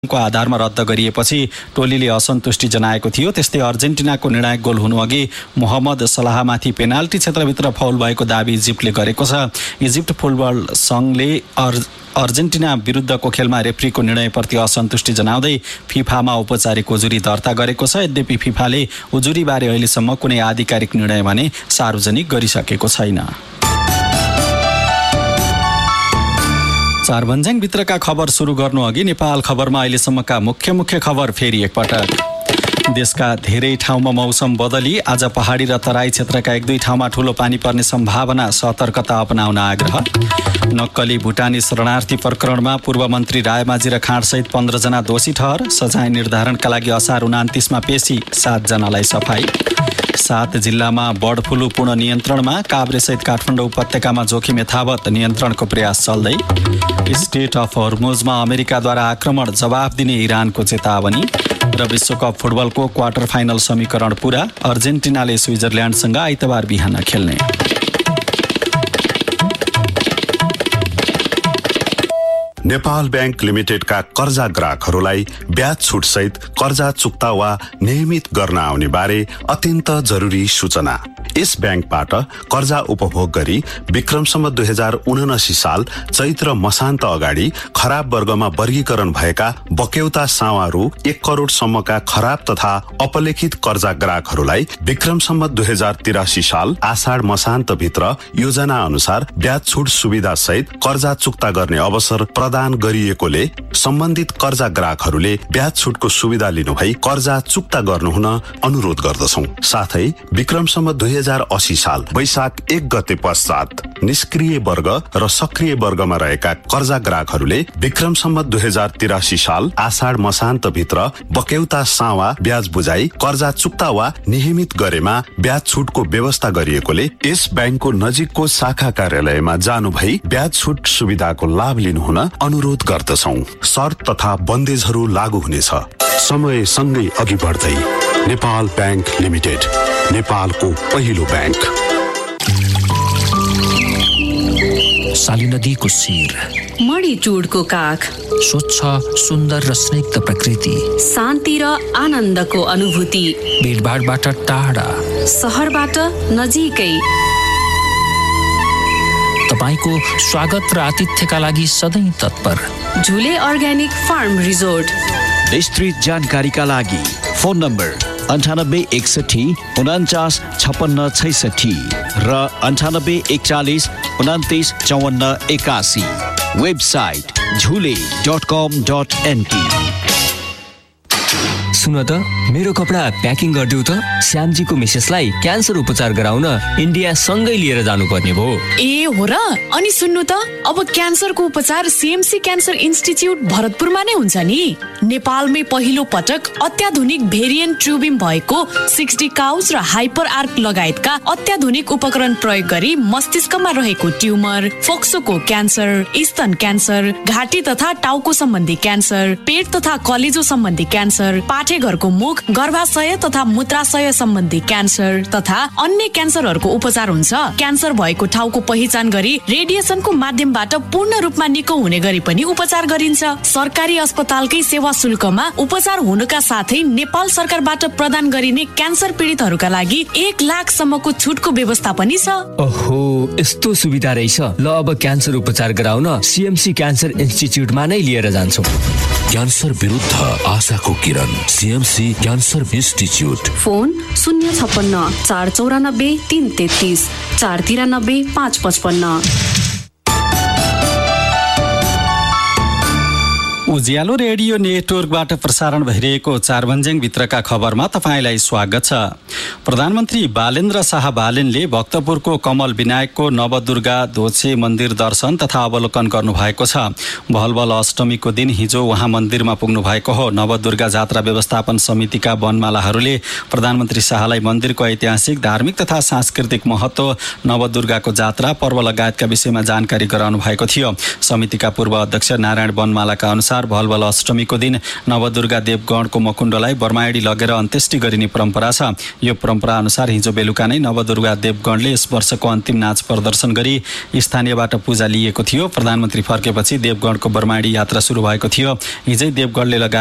को आधारमा रद्द गरिएपछि टोलीले असन्तुष्टि जनाएको थियो। त्यस्तै अर्जेन्टिनाको निर्णायक गोल हुनुअघि मोहम्मद सलाहमाथि पेनाल्टी क्षेत्रभित्र फाउल भएको दाबी इजिप्टले गरेको छ। इजिप्ट फुटबल संघले अर्जेन्टिना विरुद्धको खेलमा रेफ्रीको निर्णयप्रति असन्तुष्टि जनाउँदै फिफामा औपचारिक उजुरी दर्ता गरेको छ। यद्यपि फिफाले उजुरीबारे अहिलेसम्म कुनै आधिकारिक निर्णय भने सार्वजनिक गरिसकेको छैन। चारभन्ज्याङ भित्रका खबर सुरु गर्नु अघि नेपाल खबरमा अहिलेसम्मका मुख्य खबर फेरि एकपटक। देशका धेरै ठाउँमा मौसम बदली, आज पहाडी र तराई क्षेत्रका 1-2 ठाउँमा ठूलो पानी पर्ने सम्भावना, सतर्कता अपनाउन आग्रह। नक्कली भुटानी शरणार्थी प्रकरणमा पूर्व मन्त्री रायमाझी र खाँडसहित 15 जना दोषी ठहर, सजाय निर्धारणका लागि असार 29 मा पेशी, 7 जनालाई सफाई। 7 जिल्लामा बर्ड फ्लू पूर्ण नियन्त्रणमा, काभ्रेसहित काठमाडौँ उपत्यकामा जोखिम यथावत, नियन्त्रणको प्रयास चल्दै। स्टेट अफ हर्मुजमा अमेरिकाद्वारा आक्रमण, जवाफ दिने इरानको चेतावनी। र विश्वकप फुटबलको क्वार्टर फाइनल समीकरण पूरा, अर्जेन्टिनाले स्विजरल्यान्डसँग आइतबार बिहान खेल्ने। नेपाल बैंक लिमिटेडका कर्जा ग्राहकहरूलाई ब्याज छुट सहित कर्जा चुक्ता वा नियमित गर्न आउने बारे अत्यन्त जरुरी सूचना। यस बैंकबाट कर्जा उपभोग गरी विक्रमसम्म 2079 साल चैत्र मसान्त अगाडि खराब वर्गमा वर्गीकरण भएका बक्यौता सावा रु 1 करोडसम्मका खराब तथा अपलेखित कर्जा ग्राहकहरूलाई विक्रमसम्म 2083 साल आषाढ मसान्त भित्र योजना अनुसार ब्याज छुट सुविधा सहित कर्जा चुक्ता गर्ने अवसर प्रदान गरिएकोले सम्बन्धित कर्जा ग्राहकहरूले ब्याज छुटको सुविधा लिनुभई कर्जा चुक्ता गर्नुहुन अनुरोध गर्दछौं। साथै विक्रमसम्म 2080 साल वैशाख 1 गते पश्चात निष्क्रिय वर्ग र सक्रिय वर्गमा रहेका कर्जा ग्राहकहरूले विक्रमसम्म 2083 साल आषाढ मसान्त भित्र बक्यौता सावा ब्याज बुझाई कर्जा चुक्ता वा नियमित गरेमा ब्याज छुटको व्यवस्था गरिएकोले यस बैंकको नजिकको शाखा कार्यालयमा जानु भई ब्याज छुट सुविधाको लाभ लिनुहुन अनुरोध गर्दछौं। शर्त तथा बन्देजहरू लागू हुनेछ। समय सँगै अघि बढ्दै नेपाल बैंक लिमिटेड, नेपालको पहिलो बैंक। साली नदीको शिर, मणिचुडको काख, स्वच्छ सुन्दर र स्निग्ध प्रकृति, शान्ति र आनन्दको अनुभूति, भिडभाडबाट टाढा, सहरबाट नजिकै, तपाईको स्वागत र आतिथ्यका लागि सधैँ तत्पर। झुले अर्ग्यानिक फार्म रिजोर्ट। विस्तृत जानकारीका लागि फोन नम्बर 9861 49 56 66 र 9841 29 54 81। वेबसाइट झुले.com.nk। सुन त, मेरो कपडा प्याकिङ गरिदेऊ त। श्यामजीको मिसेसलाई क्यान्सर उपचार गराउन इन्डिया सँगै लिएर जानुपर्ने भयो। ए हो र? अनि सुन्नु त, अब क्यान्सरको उपचार सीएमसी क्यान्सर इन्स्टिच्युट भरतपुरमा नै हुन्छ नि। नेपालमै पहिलो पटक अत्याधुनिक भेरिएन्ट ट्युबिम भएको 60 काउज र हाइपर आर्क लगायतका अत्याधुनिक उपकरण प्रयोग गरी मस्तिष्कमा रहेको ट्युमर, फोक्सोको क्यान्सर, स्तन क्यान्सर, घाँटी तथा टाउको सम्बन्धी क्यान्सर, पेट तथा कलेजो सम्बन्धी क्यान्सर, पाठेघरको मुख, गर्भाशय तथा मूत्राशय सम्बन्धी क्यान्सर तथा अन्य क्यान्सरहरूको उपचार हुन्छ। क्यान्सर भएको ठाउँको पहिचान गरी रेडिएसनको माध्यमबाट पूर्ण रूपमा निको हुने गरी पनि उपचार गरिन्छ। सरकारी अस्पतालकै सेवा शुल्कमा उपचार हुनुका साथै नेपाल सरकारबाट प्रदान गरिने क्यान्सर पीडितहरूका लागि 1 लाखसम्मको छुटको व्यवस्था पनि छ। ओहो, यस्तो सुविधा रहेछ। ल, अब क्यान्सर उपचार गराउन सीएमसी क्यान्सर इन्स्टिच्युटमा नै लिएर जान्छौँ। क्यान्सर विरुद्ध आशाको किरण, सीएमसी क्यान्सर इन्स्टिच्युट। फोन 056 494 333 493 555। उज्यालो रेडियो नेटवर्कबाट प्रसारण भइरहेको चारभन्ज्याङ भित्रका खबरमा तपाईँलाई स्वागत छ। प्रधानमन्त्री बालेन्द्र शाह बालेनले भक्तपुरको कमल विनायकको नवदुर्गा दोछे मन्दिर दर्शन तथा अवलोकन गर्नुभएको छ। भलबल अष्टमीको दिन हिजो उहाँ मन्दिरमा पुग्नु भएको हो। नवदुर्गा जात्रा व्यवस्थापन समितिका वनमालाहरूले प्रधानमन्त्री शाहलाई मन्दिरको ऐतिहासिक, धार्मिक तथा सांस्कृतिक महत्व, नवदुर्गाको जात्रा पर्व लगायतका विषयमा जानकारी गराउनु भएको थियो। समितिका पूर्व अध्यक्ष नारायण वनमालाका अनुसार अनुसार भलभल अष्टमीको दिन नवदुर्गा देवगणको मकुण्डलाई बर्माइडी लगेर अन्त्येष्टि गरिने परम्परा छ। यो परम्परा अनुसार हिजो बेलुका नै नवदुर्गा देवगणले यस वर्षको अन्तिम नाच प्रदर्शन गरी स्थानीयबाट पूजा लिएको थियो। प्रधानमन्त्री फर्केपछि देवगणको बर्माइडी यात्रा सुरु भएको थियो। हिजै देवगणले